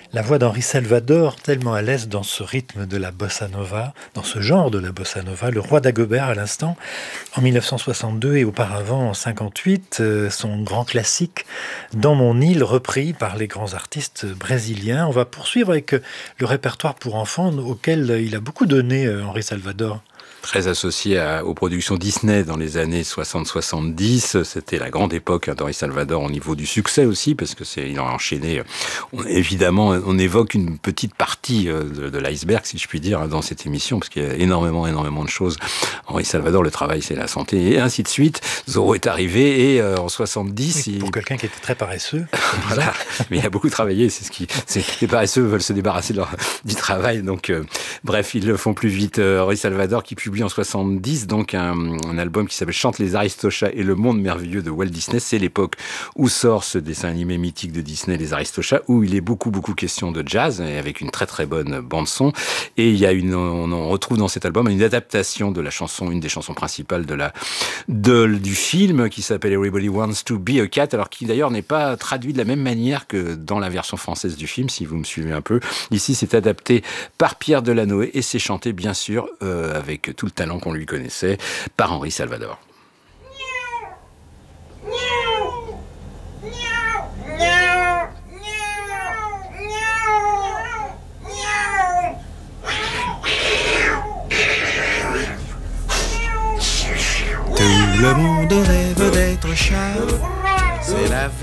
La voix d'Henri Salvador, tellement à l'aise dans ce rythme de la bossa nova, dans ce genre de la bossa nova, Le Roi Dagobert à l'instant, en 1962 et auparavant en 58, son grand classique Dans mon île, repris par les grands artistes brésiliens. On va poursuivre avec le répertoire pour enfants auquel il a beaucoup donné, Henri Salvador. Très associé aux productions Disney dans les années 60-70. C'était la grande époque d'Henri Salvador au niveau du succès aussi, parce que il a enchaîné. Évidemment, on évoque une petite partie de l'iceberg, si je puis dire, dans cette émission, parce qu'il y a énormément de choses. Henri Salvador, le travail, c'est la santé, et ainsi de suite. Zorro est arrivé, et en 70... Oui, pour quelqu'un qui était très paresseux. Voilà, mais il a beaucoup travaillé, les paresseux veulent se débarrasser du travail, donc bref, ils le font plus vite. Henri Salvador qui publie en 70 donc un album qui s'appelle Chante les Aristochats et le monde merveilleux de Walt Disney. C'est l'époque où sort ce dessin animé mythique de Disney, les Aristochats, où il est beaucoup question de jazz, et avec une très très bonne bande son. Et on retrouve dans cet album une adaptation de la chanson, une des chansons principales du film, qui s'appelle Everybody Wants to Be a Cat, alors qui d'ailleurs n'est pas traduit de la même manière que dans la version française du film, si vous me suivez un peu. Ici, c'est adapté par Pierre Delanoë et c'est chanté bien sûr avec tout le talent qu'on lui connaissait par Henri Salvador. Tout le monde rêve d'être chat, c'est la